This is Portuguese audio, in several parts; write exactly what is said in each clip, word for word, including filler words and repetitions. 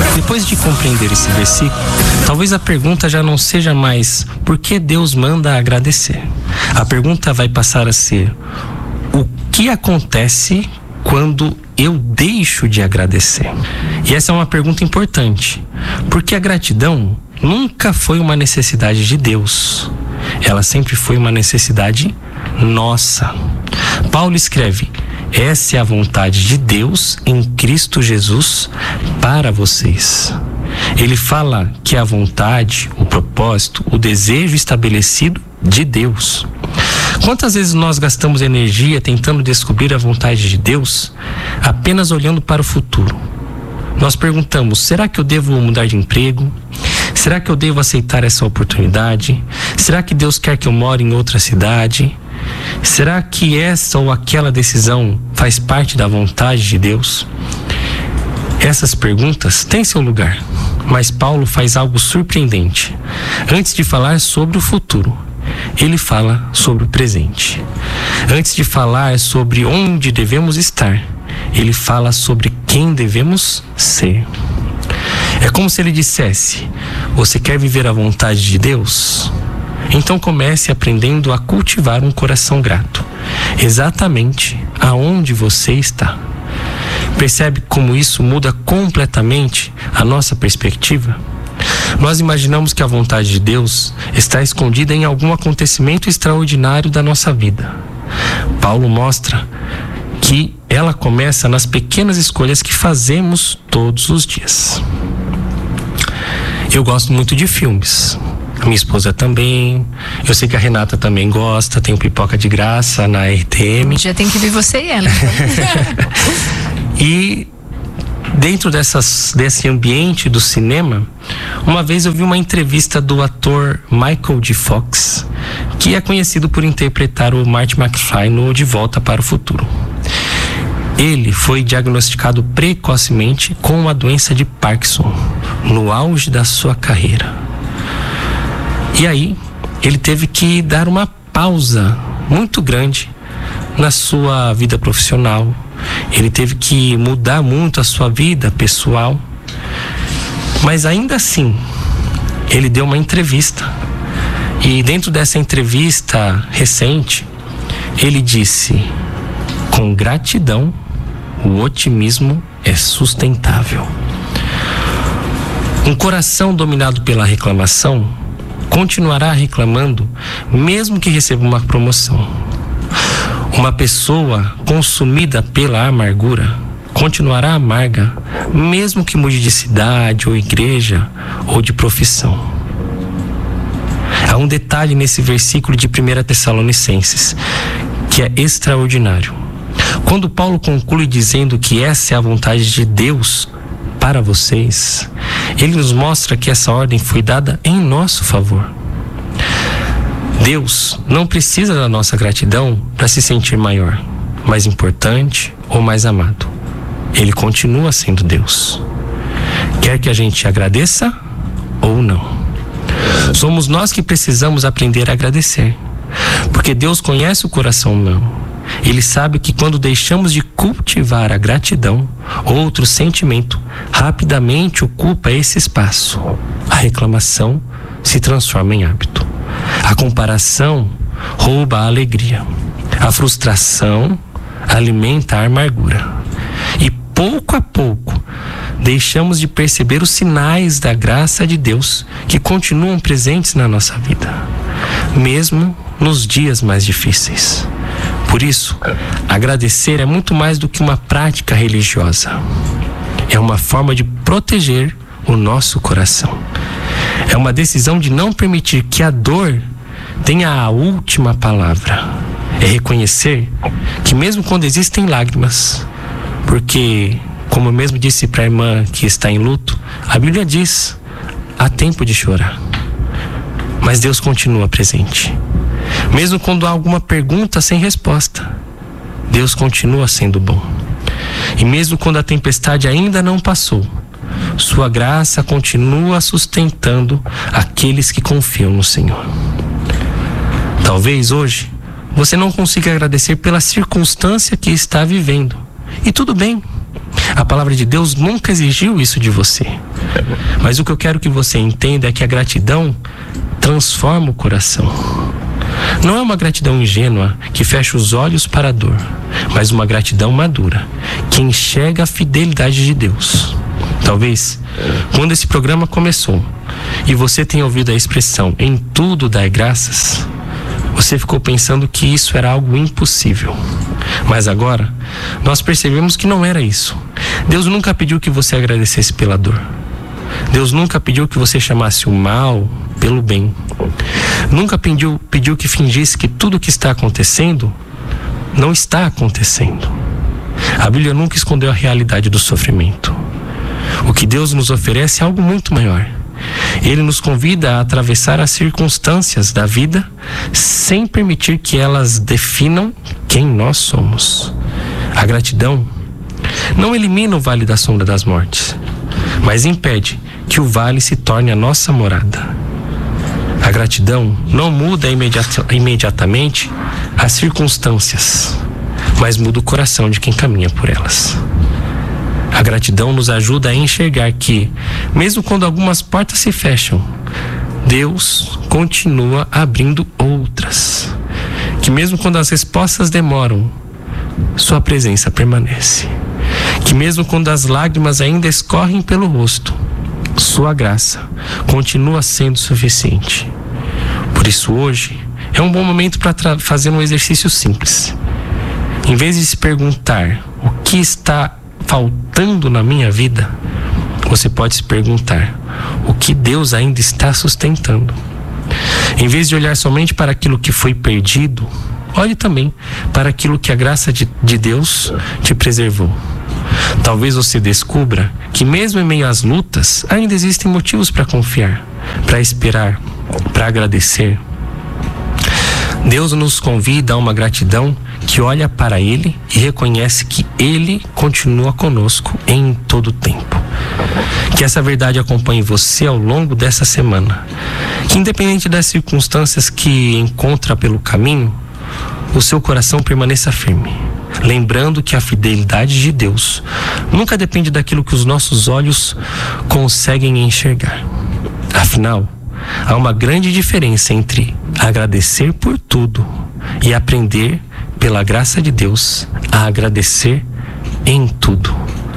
Depois de compreender esse versículo, talvez a pergunta já não seja mais por que Deus manda agradecer. A pergunta vai passar a ser: o que acontece quando eu deixo de agradecer? E essa é uma pergunta importante, porque a gratidão nunca foi uma necessidade de Deus. Ela sempre foi uma necessidade nossa. Paulo escreve: essa é a vontade de Deus em Cristo Jesus para vocês. Ele fala que a vontade, o propósito, o desejo estabelecido de Deus. Quantas vezes nós gastamos energia tentando descobrir a vontade de Deus apenas olhando para o futuro? Nós perguntamos: será que eu devo mudar de emprego? Será que eu devo aceitar essa oportunidade? Será que Deus quer que eu more em outra cidade? Será que essa ou aquela decisão faz parte da vontade de Deus? Essas perguntas têm seu lugar, mas Paulo faz algo surpreendente. Antes de falar sobre o futuro, ele fala sobre o presente. Antes de falar sobre onde devemos estar, ele fala sobre quem devemos ser. É como se ele dissesse: você quer viver a vontade de Deus? Então comece aprendendo a cultivar um coração grato, exatamente aonde você está. Percebe como isso muda completamente a nossa perspectiva? Nós imaginamos que a vontade de Deus está escondida em algum acontecimento extraordinário da nossa vida. Paulo mostra que ela começa nas pequenas escolhas que fazemos todos os dias. Eu gosto muito de filmes. Minha esposa também. Eu sei que a Renata também gosta. Tem o Pipoca de Graça na R T M. Já tem que ver você e ela. E dentro dessas, desse ambiente do cinema, uma vez eu vi uma entrevista do ator Michael J. Fox, que é conhecido por interpretar o Marty McFly no De Volta para o Futuro. Ele foi diagnosticado precocemente com uma doença de Parkinson, no auge da sua carreira. E aí, ele teve que dar uma pausa muito grande na sua vida profissional. Ele teve que mudar muito a sua vida pessoal. Mas ainda assim, ele deu uma entrevista. E dentro dessa entrevista recente, ele disse: com gratidão, o otimismo é sustentável. Um coração dominado pela reclamação continuará reclamando mesmo que receba uma promoção. Uma pessoa consumida pela amargura continuará amarga mesmo que mude de cidade ou igreja ou de profissão. Há um detalhe nesse versículo de primeira Tessalonicenses que é extraordinário. Quando Paulo conclui dizendo que essa é a vontade de Deus para vocês, ele nos mostra que essa ordem foi dada em nosso favor. Deus não precisa da nossa gratidão para se sentir maior, mais importante ou mais amado. Ele continua sendo Deus. Quer que a gente agradeça ou não. Somos nós que precisamos aprender a agradecer, porque Deus conhece o coração humano. Ele sabe que quando deixamos de cultivar a gratidão, outro sentimento rapidamente ocupa esse espaço. A reclamação se transforma em hábito. A comparação rouba a alegria. A frustração alimenta a amargura. E pouco a pouco deixamos de perceber os sinais da graça de Deus que continuam presentes na nossa vida, mesmo nos dias mais difíceis. Por isso, agradecer é muito mais do que uma prática religiosa. É uma forma de proteger o nosso coração. É uma decisão de não permitir que a dor tenha a última palavra. É reconhecer que mesmo quando existem lágrimas, porque, como eu mesmo disse para a irmã que está em luto, a Bíblia diz: há tempo de chorar. Mas Deus continua presente. Mesmo quando há alguma pergunta sem resposta, Deus continua sendo bom. E mesmo quando a tempestade ainda não passou, sua graça continua sustentando aqueles que confiam no Senhor. Talvez hoje você não consiga agradecer pela circunstância que está vivendo. E tudo bem, A palavra de Deus nunca exigiu isso de você. Mas o que eu quero que você entenda é que a gratidão transforma o coração. Não é uma gratidão ingênua que fecha os olhos para a dor, mas uma gratidão madura, que enxerga a fidelidade de Deus. Talvez, quando esse programa começou e você tenha ouvido a expressão "em tudo dai graças", você ficou pensando que isso era algo impossível. Mas agora, nós percebemos que não era isso. Deus nunca pediu que você agradecesse pela dor. Deus nunca pediu que você chamasse o mal pelo bem. Nunca pediu, pediu que fingisse que tudo o que está acontecendo não está acontecendo. A Bíblia nunca escondeu a realidade do sofrimento. O que Deus nos oferece é algo muito maior. Ele nos convida a atravessar as circunstâncias da vida sem permitir que elas definam quem nós somos. A gratidão não elimina o vale da sombra das mortes, mas impede que o vale se torne a nossa morada. A gratidão não muda imediata, imediatamente as circunstâncias, mas muda o coração de quem caminha por elas. A gratidão nos ajuda a enxergar que, mesmo quando algumas portas se fecham, Deus continua abrindo outras. Que mesmo quando as respostas demoram, sua presença permanece. Que mesmo quando as lágrimas ainda escorrem pelo rosto, sua graça continua sendo suficiente. Por isso hoje é um bom momento para fazer um exercício simples. Em vez de se perguntar o que está faltando na minha vida, você pode se perguntar o que Deus ainda está sustentando. Em vez de olhar somente para aquilo que foi perdido, olhe também para aquilo que a graça de, de Deus te preservou. Talvez você descubra que mesmo em meio às lutas, ainda existem motivos para confiar, para esperar, para agradecer. Deus nos convida a uma gratidão que olha para Ele e reconhece que Ele continua conosco em todo o tempo. Que essa verdade acompanhe você ao longo dessa semana. Que independente das circunstâncias que encontra pelo caminho, o seu coração permaneça firme, lembrando que a fidelidade de Deus nunca depende daquilo que os nossos olhos conseguem enxergar. Afinal, há uma grande diferença entre agradecer por tudo e aprender, pela graça de Deus, a agradecer em tudo.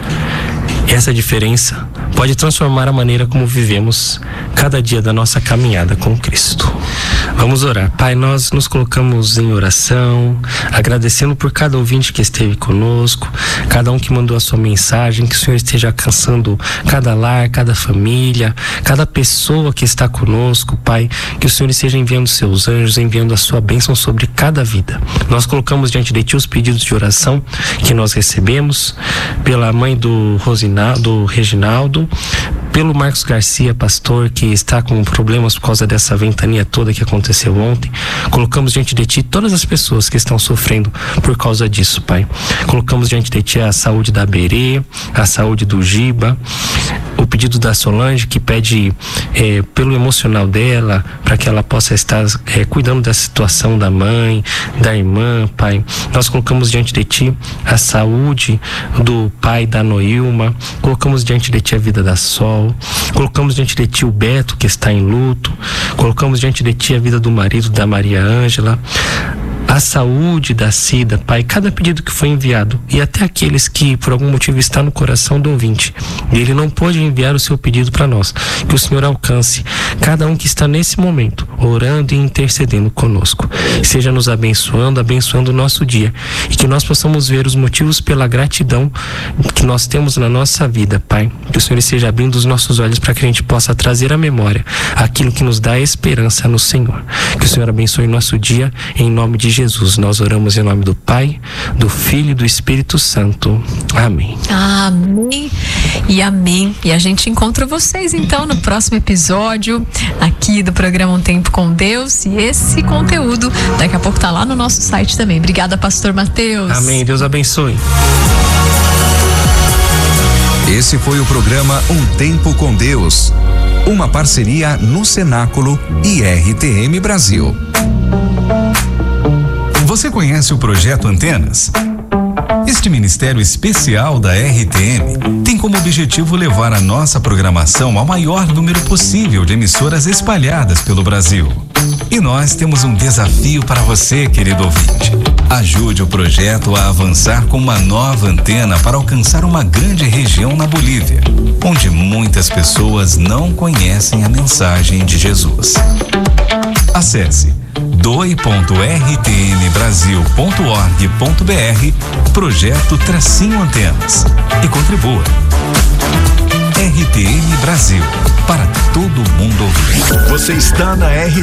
Essa diferença pode transformar a maneira como vivemos cada dia da nossa caminhada com Cristo. Vamos orar. Pai, nós nos colocamos em oração, agradecendo por cada ouvinte que esteve conosco, cada um que mandou a sua mensagem, que o Senhor esteja alcançando cada lar, cada família, cada pessoa que está conosco, Pai, que o Senhor esteja enviando seus anjos, enviando a sua bênção sobre cada vida. Nós colocamos diante de Ti os pedidos de oração que nós recebemos, pela mãe do Rosinaldo, do Reginaldo, pelo Marcos Garcia, pastor, que está com problemas por causa dessa ventania toda que aconteceu ontem. Colocamos diante de Ti todas as pessoas que estão sofrendo por causa disso, Pai. Colocamos diante de Ti a saúde da Berê, a saúde do Giba, o pedido da Solange, que pede é, pelo emocional dela, para que ela possa estar é, cuidando da situação da mãe, da irmã, Pai. Nós colocamos diante de Ti a saúde do pai da Noilma, colocamos diante de Ti a vida da Sol, colocamos diante de Ti o Beto, que está em luto, colocamos diante de Ti a vida do marido da Maria Ângela, a saúde da Cida, Pai, cada pedido que foi enviado, e até aqueles que por algum motivo está no coração do ouvinte e ele não pôde enviar o seu pedido para nós, que o Senhor alcance cada um que está nesse momento orando e intercedendo conosco, seja nos abençoando, abençoando o nosso dia, e que nós possamos ver os motivos pela gratidão que nós temos na nossa vida, Pai, que o Senhor esteja abrindo os nossos olhos para que a gente possa trazer à memória aquilo que nos dá esperança no Senhor. Que o Senhor abençoe o nosso dia, em nome de Jesus. Jesus, nós oramos em nome do Pai, do Filho e do Espírito Santo. Amém. Amém e amém. E a gente encontra vocês então no próximo episódio aqui do programa Um Tempo com Deus, e esse conteúdo daqui a pouco tá lá no nosso site também. Obrigada, pastor Mateus. Amém, Deus abençoe. Esse foi o programa Um Tempo com Deus, uma parceria no Cenáculo e R T M Brasil. Você conhece o Projeto Antenas? Este ministério especial da R T M tem como objetivo levar a nossa programação ao maior número possível de emissoras espalhadas pelo Brasil. E nós temos um desafio para você, querido ouvinte. Ajude o projeto a avançar com uma nova antena para alcançar uma grande região na Bolívia, onde muitas pessoas não conhecem a mensagem de Jesus. Acesse doe ponto r t m brasil ponto org ponto b r, projeto Tracinho Antenas, e contribua. R T M Brasil, para todo mundo ouvir. Você está na R